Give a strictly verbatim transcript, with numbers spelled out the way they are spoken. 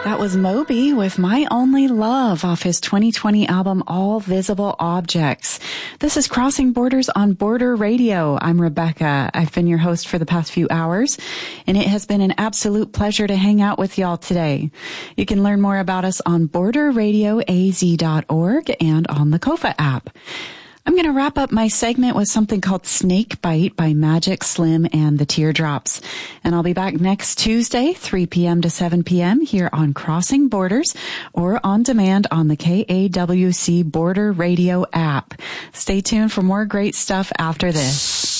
That was Moby with My Only Love off his twenty twenty album, All Visible Objects. This is Crossing Borders on Border Radio. I'm Rebecca. I've been your host for the past few hours, and it has been an absolute pleasure to hang out with y'all today. You can learn more about us on border radio a z dot org and on the Kofa app. I'm going to wrap up my segment with something called Snake Bite by Magic Slim and the Teardrops. And I'll be back next Tuesday, three p.m. to seven p.m. here on Crossing Borders or on demand on the K A W C Border Radio app. Stay tuned for more great stuff after this.